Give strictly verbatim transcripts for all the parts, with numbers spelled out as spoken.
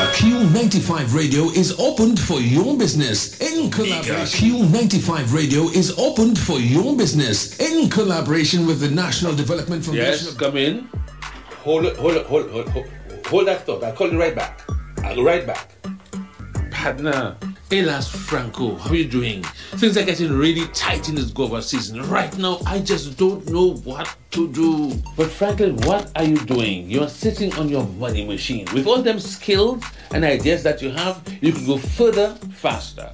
Q ninety-five Radio is opened for your business in collaboration. Q ninety-five Radio is opened for your business in collaboration with the National Development Foundation. Yes, come in. Hold it, hold it, hold it, hold, hold, hold that thought. I'll call you right back. I'll go right back. Partner, Elas Franco, how are you doing? Things are getting really tight in this Guava season. Right now, I just don't know what to do. But Franklin, what are you doing? You're sitting on your money machine. With all them skills and ideas that you have, you can go further, faster.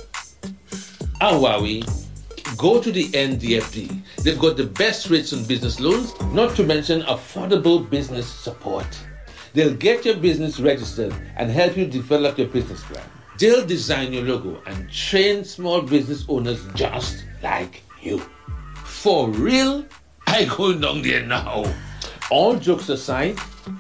Awawi, go to the N D F D. They've got the best rates on business loans, not to mention affordable business support. They'll get your business registered and help you develop your business plan. They'll design your logo and train small business owners just like you. For real, I go down there now. All jokes aside,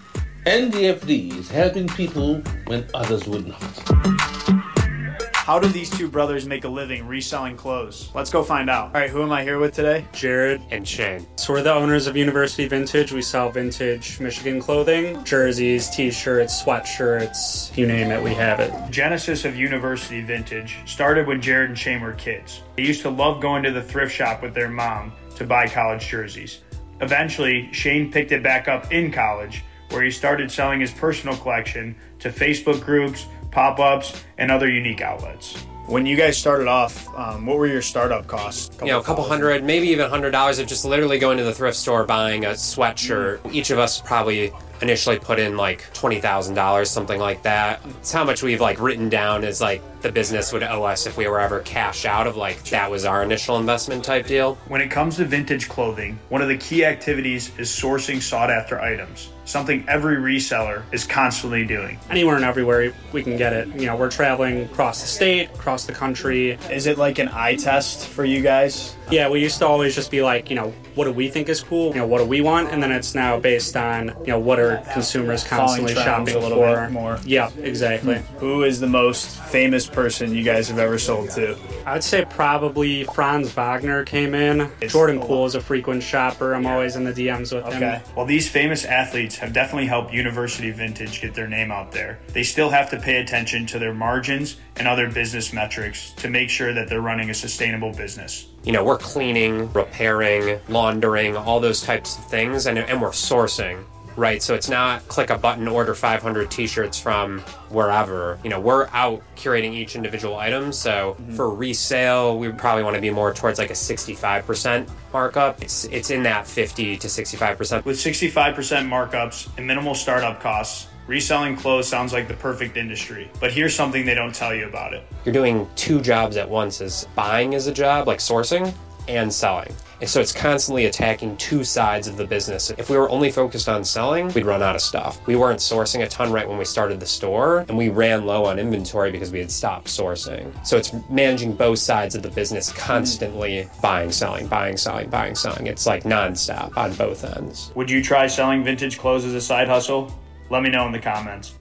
N D F D is helping people when others would not. How do these two brothers make a living reselling clothes? Let's go find out. All right, who am I here with today? Jared and Shane. So we're the owners of University Vintage. We sell vintage Michigan clothing, jerseys, t-shirts, sweatshirts, you name it, we have it. Genesis of University Vintage started when Jared and Shane were kids. They used to love going to the thrift shop with their mom to buy college jerseys. Eventually, Shane picked it back up in college, where he started selling his personal collection to Facebook groups, pop-ups, and other unique outlets. When you guys started off, um, what were your startup costs? Couple you know, a couple hundred, maybe even a hundred dollars of just literally going to the thrift store, buying a sweatshirt. Mm. Each of us probably initially put in like twenty thousand dollars, something like that. It's how much we've like written down as like the business would owe us if we were ever cashed out of like that was our initial investment type deal. When it comes to vintage clothing, one of the key activities is sourcing sought after items, something every reseller is constantly doing. Anywhere and everywhere we can get it. You know, we're traveling across the state, across the country. Is it like an eye test for you guys? Yeah, we used to always just be like, you know, what do we think is cool? You know, what do we want? And then it's now based on, you know, what are consumers constantly shopping a little for? Bit more. Yeah, exactly. Who is the most famous person you guys have ever sold to? I would say probably Franz Wagner came in. It's Jordan Poole is a frequent shopper. I'm always in the D Ms with okay. him. Okay. Well, these famous athletes have definitely helped University Vintage get their name out there. They still have to pay attention to their margins and other business metrics to make sure that they're running a sustainable business. You know, we're cleaning, repairing, laundering, all those types of things, and, and we're sourcing, right? So it's not click a button, order five hundred t-shirts from wherever. You know, we're out curating each individual item, so mm-hmm. for resale, we probably want to be more towards like a sixty-five percent markup. It's it's in that fifty to sixty-five percent. With sixty-five percent markups and minimal startup costs, reselling clothes sounds like the perfect industry. But here's something they don't tell you about it. You're doing two jobs at once. Is buying is a job, like sourcing, and selling. And so it's constantly attacking two sides of the business. If we were only focused on selling, we'd run out of stuff. We weren't sourcing a ton right when we started the store, and we ran low on inventory because we had stopped sourcing. So it's managing both sides of the business, constantly buying, selling, buying, selling, buying, selling. It's like nonstop on both ends. Would you try selling vintage clothes as a side hustle? Let me know in the comments.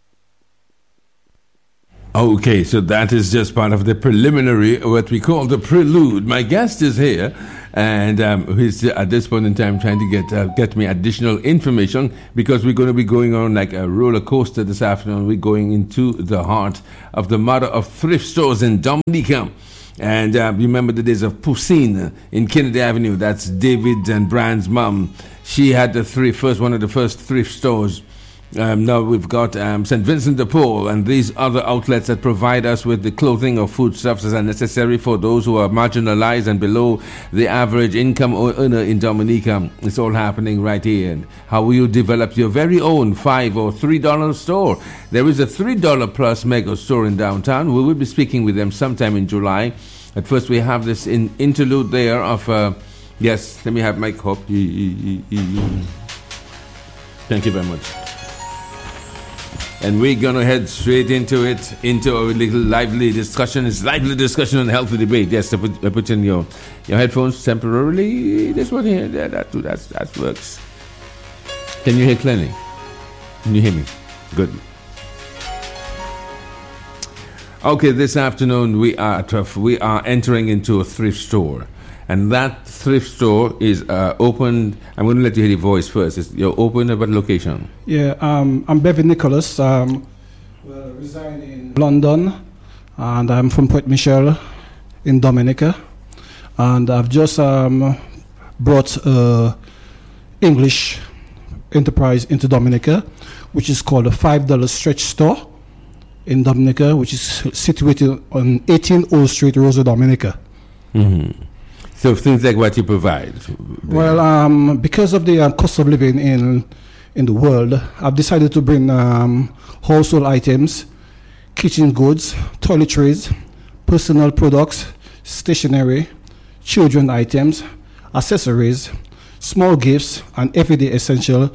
Okay, so that is just part of the preliminary, what we call the prelude. My guest is here, and um, he's at this point in time trying to get uh, get me additional information, because we're going to be going on like a roller coaster this afternoon. We're going into the heart of the mother of thrift stores in Dominica. And uh, remember the days of Poussine in Kennedy Avenue. That's David and Brian's mom. She had the three, first one of the first thrift stores. Um, now we've got um, Saint Vincent de Paul and these other outlets that provide us with the clothing or foodstuffs that are necessary for those who are marginalized and below the average income earner in Dominica. It's all happening right here. And how will you develop your very own five or three dollar store? There is a three dollar plus mega store in downtown. We will be speaking with them sometime in July. At first, we have this in interlude there of uh, yes. Let me have my cup. Thank you very much. And we're going to head straight into it, into our little lively discussion. It's lively discussion and healthy debate. Yes, I put, I put in your, your headphones temporarily. This one here, that, that, that's, that works. Can you hear clearly? Can you hear me? Good. Okay, this afternoon we are we are entering into a thrift store. And that thrift store is uh, open. I'm going to let you hear the voice first. It's, you're open at what location? Yeah, um, I'm Bevan Nicholas. Um, Well, I reside in London, and I'm from Port Michel in Dominica, and I've just um, brought uh, English enterprise into Dominica, which is called a five dollar Stretch Store in Dominica, which is situated on eighteen Old Street, Roseau, Dominica. Mm-hmm. So things like what you provide. Well, um, because of the um, cost of living in in the world, I've decided to bring um, household items, kitchen goods, toiletries, personal products, stationery, children items, accessories, small gifts, and everyday essential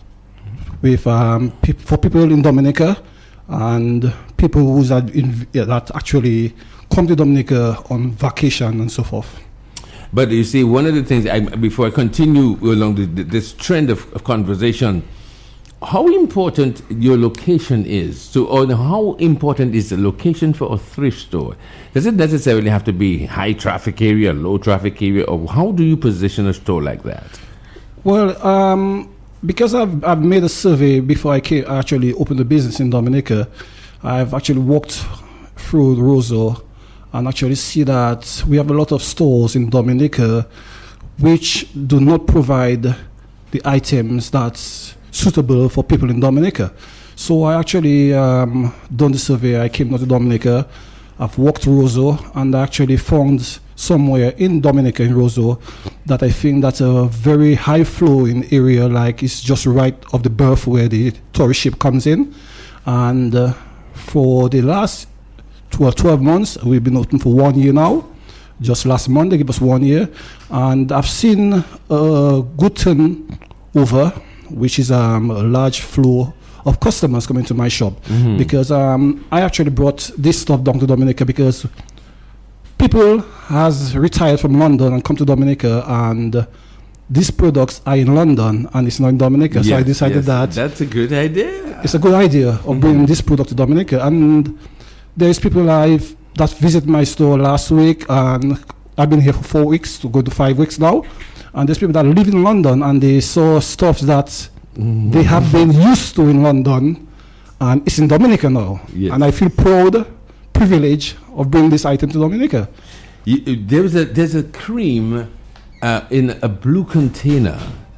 with um, pe- for people in Dominica and people who are in, yeah, that actually come to Dominica on vacation and so forth. But you see, one of the things, I, before I continue along the, the, this trend of, of conversation, how important your location is. So, or how important is the location for a thrift store? Does it necessarily have to be high traffic area, low traffic area, or how do you position a store like that? Well, um, because I've, I've made a survey before I came, actually opened a business in Dominica, I've actually walked through Roseau and actually see that we have a lot of stores in Dominica which do not provide the items that's suitable for people in Dominica. So I actually um, done the survey. I came down to Dominica. I've walked Roseau and I actually found somewhere in Dominica, in Roseau, that I think that's a very high flowing area, like it's just right off the berth where the tourist ship comes in. And uh, for the last twelve, twelve months, we've been open for one year now. Just last month, they gave us one year. And I've seen a good turnover, which is um, a large flow of customers coming to my shop. Mm-hmm. Because um, I actually brought this stuff down to Dominica because people has retired from London and come to Dominica, and uh, these products are in London and it's not in Dominica. Yes, so I decided yes, that that's a good idea. It's a good idea of mm-hmm. bringing this product to Dominica. And there's people I've that visit my store last week, and I've been here for four weeks to go to five weeks now. And there's people that live in London and they saw stuff that mm-hmm. they have been used to in London, and it's in Dominica now. Yes. And I feel proud, privileged of bringing this item to Dominica. You, there's a there's a cream uh, in a blue container.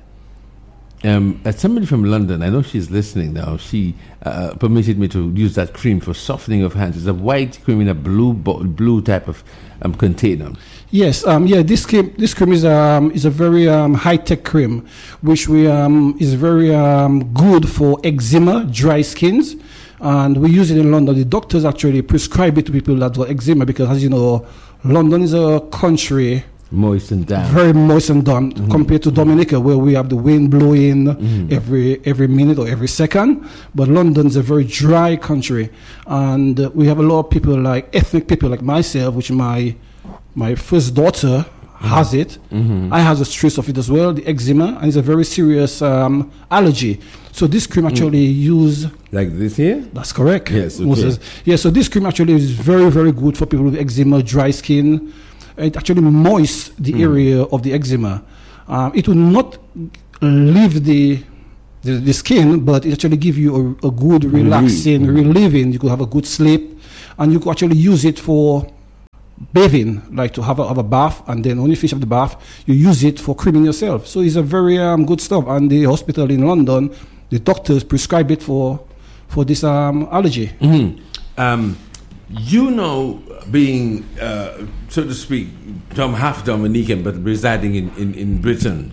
Um, uh, somebody from London, I know she's listening now. She uh, permitted me to use that cream for softening of hands. It's a white cream in a blue bo- blue type of um, container. Yes, um, yeah. This cream, this cream is um, is a very um, high tech cream, which we um, is very um, good for eczema, dry skins, and we use it in London. The doctors actually prescribe it to people that got eczema because, as you know, London is a country. Moist and damp. Very moist and damp mm-hmm. compared to Dominica, where we have the wind blowing mm-hmm. every every minute or every second. But London's a very dry country, and uh, we have a lot of people, like ethnic people like myself, which my my first daughter mm-hmm. has it. Mm-hmm. I have a trace of it as well, the eczema, and it's a very serious um, allergy. So this cream actually mm. use like this here. That's correct. Yes. Okay. Yeah. So this cream actually is very very good for people with eczema, dry skin. It actually moists the mm. area of the eczema. Um, it will not leave the, the the skin, but it actually give you a, a good relaxing, mm. relieving. You could have a good sleep, and you could actually use it for bathing, like to have a, have a bath, and then when you finish up the bath, you use it for creaming yourself. So it's a very um, good stuff. And the hospital in London, the doctors prescribe it for for this um, allergy. Mm-hmm. Um, You know, being, uh, so to speak, Tom half Dominican, but residing in, in, in Britain,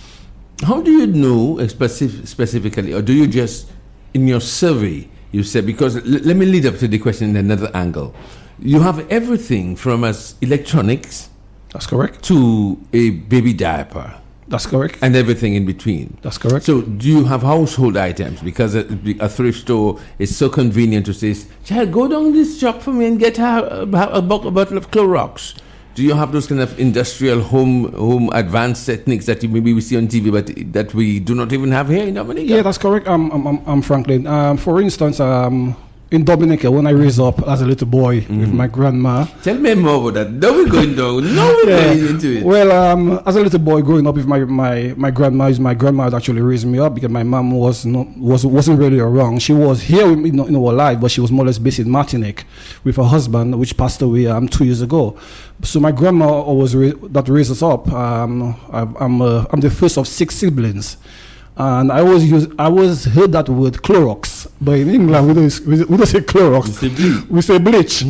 how do you know specific, specifically, or do you just, in your survey, you said, because l- let me lead up to the question in another angle. You have everything from us electronics. That's correct. To a baby diaper. That's correct. And everything in between. That's correct. So do you have household items? Because a, a thrift store is so convenient to say, child, go down this shop for me and get a, a, a, a bottle of Clorox. Do you have those kind of industrial home home advanced techniques that you maybe we see on T V, but that we do not even have here in Dominica? Yeah, that's correct. Um, I'm, I'm, I'm Franklin. Um, for instance, um, in Dominica, when I raised up as a little boy mm. with my grandma. Tell me more about that. Now we're going down. Now we're yeah. going into it. Well, um, as a little boy growing up with my, my, my grandma, my grandma had actually raised me up because my mom was not, was, wasn't really around. She was here in, in our life, but she was more or less based in Martinique with her husband, which passed away um, two years ago. So my grandma always ra- that raised us up. Um, I, I'm, uh, I'm the first of six siblings. And I always use, I always heard that word Clorox, but in England we don't, we don't say Clorox, we say bleach.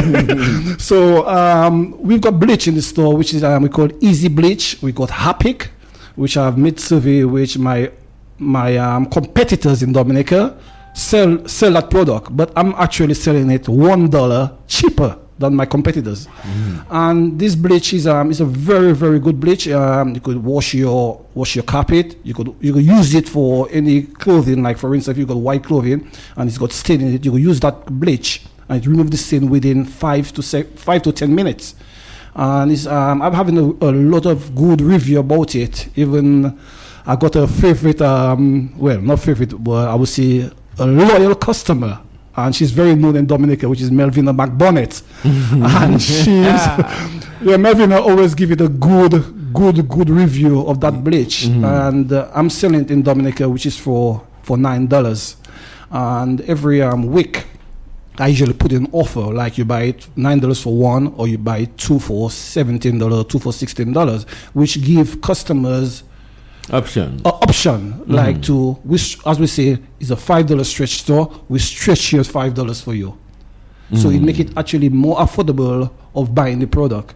So um, we've got bleach in the store, which is um, we call Easy Bleach. We got Hapic, which I've made survey, which my my um, competitors in Dominica sell sell that product, but I'm actually selling it one dollar cheaper than my competitors. Mm. And this bleach is um is a very very good bleach. Um, you could wash your wash your carpet. You could you could use it for any clothing. Like for instance, if you got white clothing and it's got stain in it, you could use that bleach and it remove the stain within five to se- five to ten minutes. And it's um I'm having a, a lot of good review about it. Even I got a favorite um well not favorite, but I would say a loyal customer. And she's very known in Dominica, which is Melvina McBonnet. And she's, yeah, Melvina always give it a good, good, good review of that bleach. Mm-hmm. And uh, I'm selling it in Dominica, which is for, for nine dollars. And every um, week, I usually put in offer, like you buy it nine dollars for one, or you buy two for seventeen dollars, two for sixteen dollars, which give customers option uh, option mm-hmm. like to which as we say is a five dollar stretch store. We stretch here five dollars for you, mm-hmm. so it make it actually more affordable of buying the product.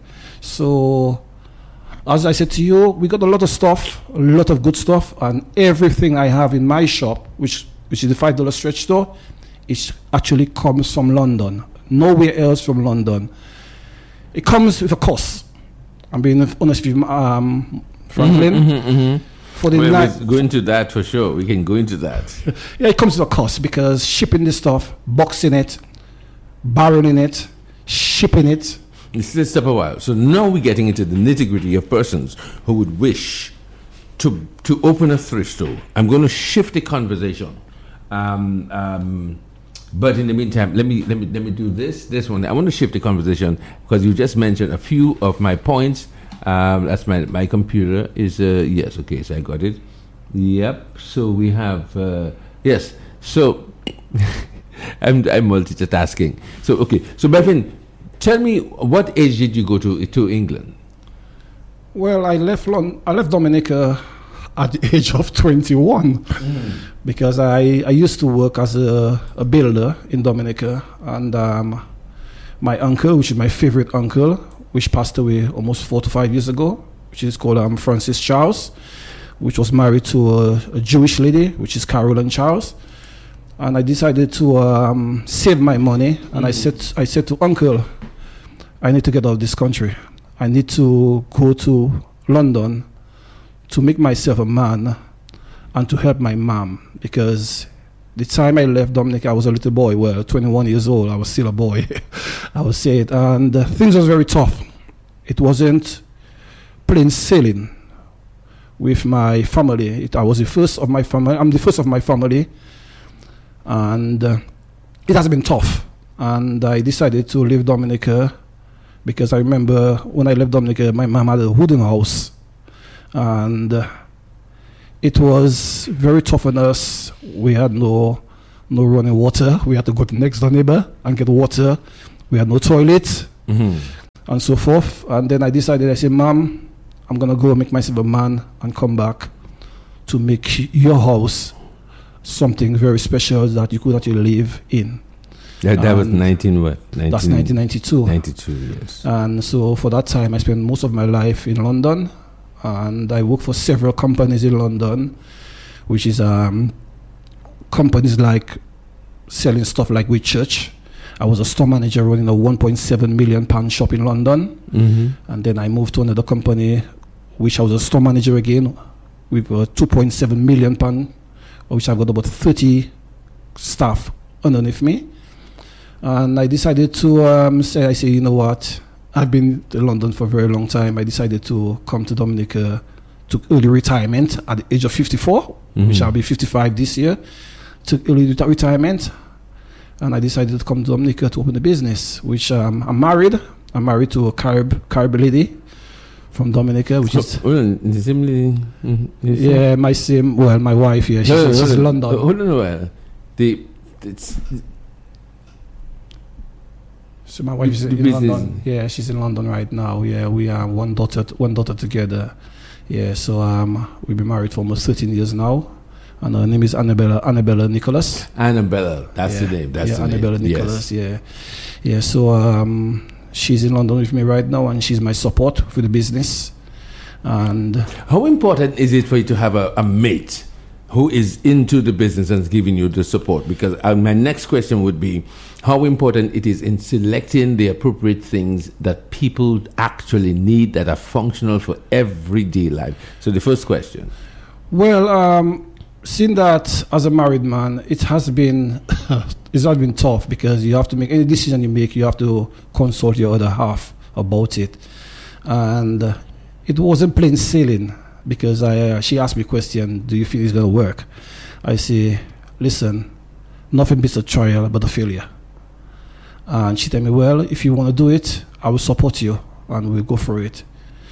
So as I said to you, we got a lot of stuff, a lot of good stuff, and everything I have in my shop, which which is the five dollar stretch store, it actually comes from London, nowhere else from London. It comes with a cost. I'm being honest with you, um, Franklin. Mm-hmm, mm-hmm. For the we'll ni- go into that for sure. We can go into that. Yeah, it comes with a cost because shipping this stuff, boxing it, barreling it, shipping it. Let's step a while. So now we're getting into the nitty-gritty of persons who would wish to to open a thrift store. I'm going to shift the conversation. Um, um, but in the meantime, let me let me let me do this this one. I want to shift the conversation because you just mentioned a few of my points. Um, that's my my computer is uh, yes okay so I got it. Yep. So we have uh, yes. So I'm I'm multitasking. So okay. So Bevin, tell me, what age did you go to to England? Well, I left Lon- I left Dominica at the age of twenty-one mm. because I, I used to work as a, a builder in Dominica, and um, my uncle, which is my favorite uncle, which passed away almost four to five years ago, which is called um, Francis Charles, which was married to a, a Jewish lady, which is Carolyn Charles. And I decided to um, save my money, and mm. I said I said to Uncle, I need to get out of this country. I need to go to London to make myself a man and to help my mom, because the time I left Dominica, I was a little boy. Well, twenty-one years old, I was still a boy, I would say it. And uh, things was very tough. It wasn't plain sailing with my family. It, I was the first of my family. I'm the first of my family. And uh, it has been tough. And I decided to leave Dominica because I remember when I left Dominica, my mom had a wooden house. And uh, it was very tough on us. We had no no running water. We had to go to the next door neighbor and get water. We had no toilet, mm-hmm. and so forth. And then I decided, I said, Mom, I'm going to go make myself a man and come back to make your house something very special that you could actually live in. Yeah, that was nineteen what? nineteen, that's nineteen ninety-two. ninety-two, yes. And so for that time, I spent most of my life in London. And I work for several companies in London, which is um, companies like selling stuff like Whitchurch. I was a store manager running a one point seven million pound shop in London. Mm-hmm. And then I moved to another company, which I was a store manager again, with a two point seven million pound, which I've got about thirty staff underneath me. And I decided to um, say, I say, you know what? I've been to London for a very long time. I decided to come to Dominica, took early retirement at the age of fifty-four, mm-hmm. which I'll be fifty-five this year. Took early retirement, and I decided to come to Dominica to open the business. Which um, I'm married. I'm married to a Carib Carib lady from Dominica, which so, is well, the same lady, mm, the same- yeah, my same. Well, my wife. Yeah, she's, No, no, she's no, in no. London. Uh, Hold on a while. The it's So my wife is The in business. London. Yeah, she's in London right now. Yeah, we are one daughter, one daughter together. Yeah, so um, we've been married for almost thirteen years now, and her name is Annabella Annabella Nicholas. Annabella. That's yeah. the name. That's yeah, the Annabella name. Nicholas. Yeah, yeah. So um, she's in London with me right now, and she's my support for the business. And How important is it for you to have a, a mate who is into the business and is giving you the support? Because uh, my next question would be how important it is in selecting the appropriate things that people actually need that are functional for everyday life. So the first question. well, um, seeing that as a married man, it has been it's not been tough because you have to make any decision you make. You have to consult your other half about it, and uh, it wasn't plain sailing because I uh, she asked me a question: do you feel it's going to work? I say, listen, nothing beats a trial but a failure. And she told me, well, if you want to do it, I will support you and we'll go for it.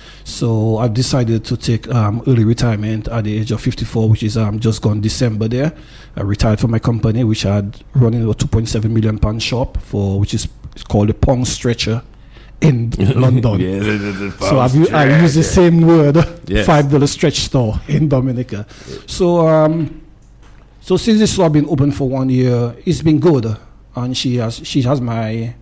So I've decided to take um, early retirement at the age of fifty-four, which is um, just gone December there. I retired from my company, which I had running a two point seven million pound shop for, which is it's called the Pong Stretcher in London. Yes, it is a So I've, u- I use the same word, Yes. five dollar stretch store in Dominica. So um, so since this store been open for one year, it's been good, and she has she has my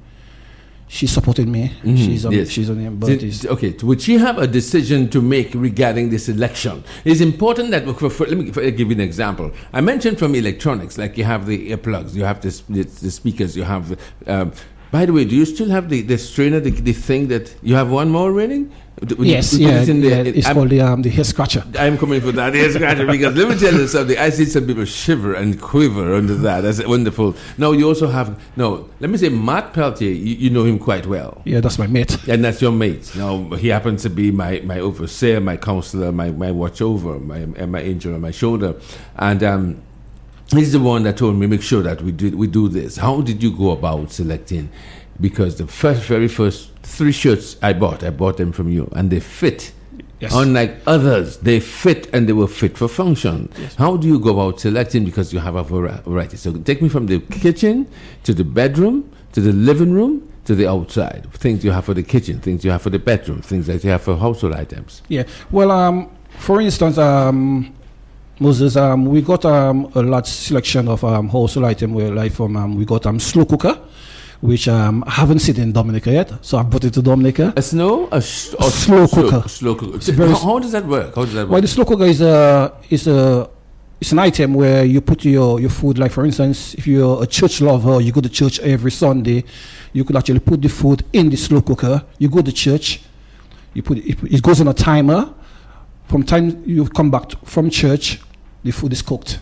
she supported me. Mhm, She's on yes. she's on the but Did- it's- okay, would she have a decision to make regarding this election? It's important that, for, for, let me for, give you an example. I mentioned from electronics, like you have the earplugs, you have the, s- the, the speakers, you have, um, by the way, do you still have the, the strainer, the, the thing that, you have one more running? D- would you- Yes, would you yeah, put it in yeah, there? it's I'm- called the um, the hair scratcher. I'm coming for that. Yes, gotcha, because let me tell you something. I see some people shiver and quiver under that. That's wonderful. Now, you also have, no, let me say, Matt Peltier, you, you know him quite well. Yeah, that's my mate. And that's your mate. Now, he happens to be my, my overseer, my counselor, my, my watch over, my, and my angel on my shoulder. And um, he's the one that told me, make sure that we do, we do this. How did you go about selecting? Because the first, very first three shirts I bought, I bought them from you, and they fit. Yes. Unlike others, they fit and they were fit for function. How do you go about selecting? Because you have a vari- variety. So take me from the kitchen to the bedroom to the living room to the outside. Things you have for the kitchen, things you have for the bedroom, things that you have for household items. Yeah. Well, um, for instance, um, Moses, um, we got um, a large selection of um, household items. Where, like from um, we got um, slow cooker, which um, I haven't seen in Dominica yet, so I brought it to Dominica. A snow, a, sh- or Slow cooker. Slow cooker. very How, s- how does that work? How does that Well, work? the slow cooker is a is a it's an item where you put your, your food. Like for instance, if you're a church lover, you go to church every Sunday, you could actually put the food in the slow cooker. You go to church, you put it, it goes on a timer. From time you come back to, from church, the food is cooked.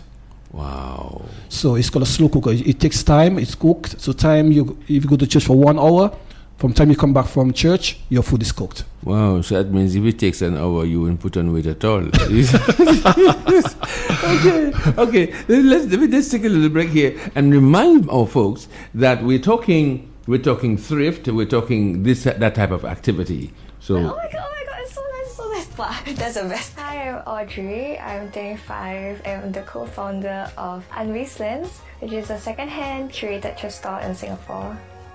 Wow. So it's called a slow cooker. It, it takes time. It's cooked. So time you if you go to church for one hour, from time you come back from church, your food is cooked. Wow, so that means if it takes an hour, you won't put on weight at all. okay, okay. Let's, let me just take a little break here and remind our folks that we're talking, we're talking thrift, we're talking this that type of activity. So, Oh my god, oh my god, it's so nice, so nice. Wow, that's the best. Hi, I'm Audrey. I'm twenty-five. I'm the co-founder of Unwastelands, which is a second-hand curated thrift store in Singapore.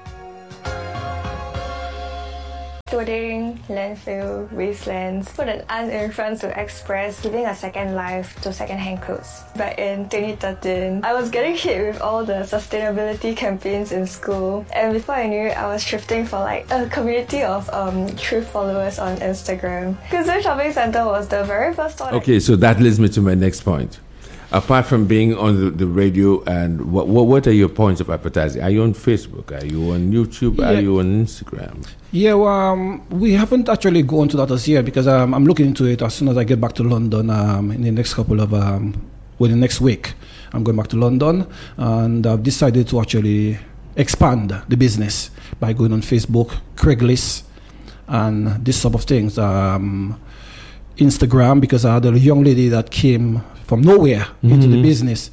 Clothing, landfill, wastelands, put an un in front to express giving a second life to second-hand clothes. Back in twenty thirteen, I was getting hit with all the sustainability campaigns in school, and before I knew it, I was thrifting for like a community of um, thrift followers on Instagram. Gazoo Shopping Centre was the very first one. okay, so that leads me to my next point. Apart from being on the, the radio, and what, what what are your points of advertising? Are you on Facebook? Are you on YouTube? Are Yeah. you on Instagram? Yeah, well, um, we haven't actually gone to that as yet because um, I'm looking into it as soon as I get back to London um, in the next couple of, um, well, the next week. I'm going back to London, and I've decided to actually expand the business by going on Facebook, Craigslist, and this sort of things. Um, Instagram, because I had a young lady that came from nowhere into the business,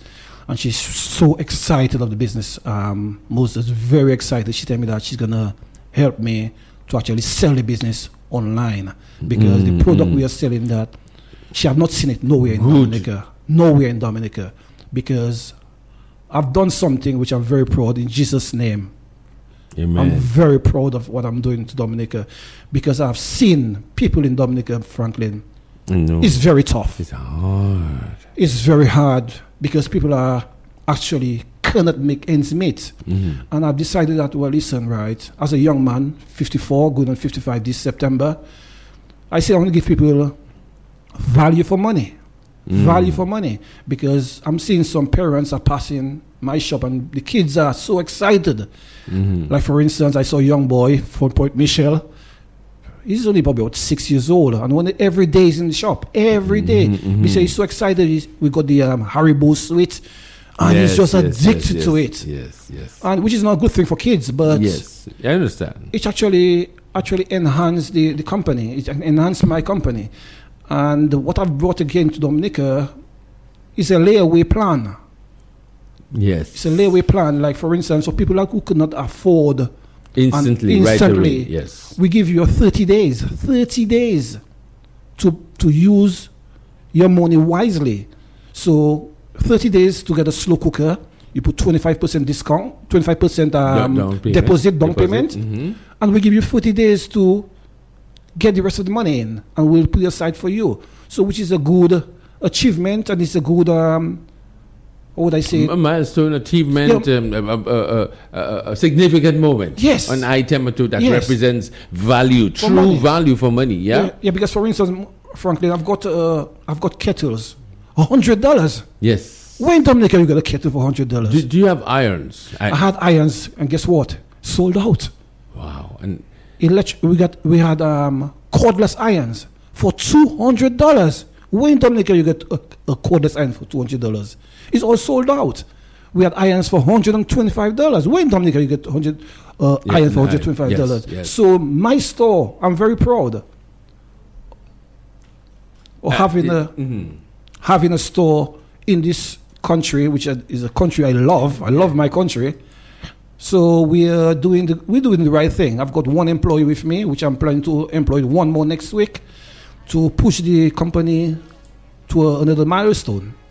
and she's so excited of the business. Um, Moses, very excited. She told me that she's gonna help me to actually sell the business online because mm, the product mm. we are selling, that she have not seen it nowhere in Good. Dominica, nowhere in Dominica, because I've done something which I'm very proud in Jesus' name. Amen. I'm very proud of what I'm doing to Dominica because I've seen people in Dominica, Franklin. It's very tough. It's hard. It's very hard because people are actually cannot make ends meet. Mm-hmm. And I've decided that, well, listen, right, as a young man, fifty-four, going on fifty-five this September, I say I want to give people value for money. Mm. Value for money, because I'm seeing some parents are passing my shop and the kids are so excited. Mm-hmm. Like, for instance, I saw a young boy from Point Michel. He's only probably about six years old, and one every day he's in the shop. Every day. Mm-hmm, mm-hmm. He said he's so excited. He's, we got the um, Haribo sweet, and yes, he's just yes, addicted yes, to yes, it. Yes, yes. And which is not a good thing for kids, but yes, I understand. It actually actually enhanced the, the company. It enhanced my company. And what I've brought again to Dominica is a layaway plan. Yes. It's a layaway plan. Like, for instance, for people like who could not afford instantly, instantly right away, yes. We give you thirty days, thirty days to to use your money wisely. So thirty days to get a slow cooker. You put twenty-five percent discount, twenty-five percent um, down payment. deposit, down deposit. payment, mm-hmm. and we give you forty days to get the rest of the money in, and we'll put it aside for you. So, which is a good achievement, and it's a good, um, what would I say? A milestone achievement, yeah. um, a, a, a, a significant moment. Yes. An item or two that yes. represents value, for true money. value for money, yeah? yeah? Yeah, because, for instance, Franklin, I've got, uh, I've got kettles, one hundred dollars. Yes. Where in Dominica you got a kettle for one hundred dollars? Do, do you have irons? I, I had irons, and guess what? Sold out. Wow. And Elect- we got we had um, cordless irons for two hundred dollars. Where in Dominica you get a, a cordless iron for two hundred dollars? It's all sold out. We had irons for one hundred twenty-five dollars. Where in Dominica you get one hundred uh, yes, irons for one hundred twenty-five dollars? Yes, yes. So my store, I'm very proud of uh, having a mm-hmm. having a store in this country, which is a country I love. I love my country. So we are doing the we're doing the right thing. I've got one employee with me, which I'm planning to employ one more next week to push the company to a, another milestone.